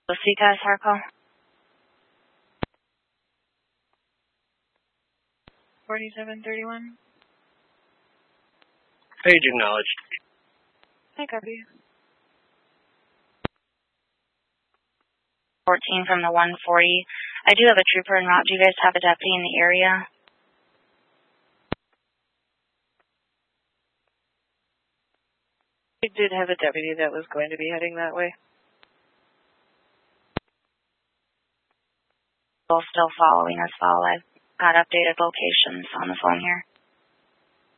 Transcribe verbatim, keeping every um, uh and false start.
We'll see guys, Harco. forty-seven thirty-one. Page acknowledged. I copy. fourteen from the one forty. I do have a trooper en route. Do you guys have a deputy in the area? We did have a deputy that was going to be heading that way. Still following us all. I've got updated locations on the phone here.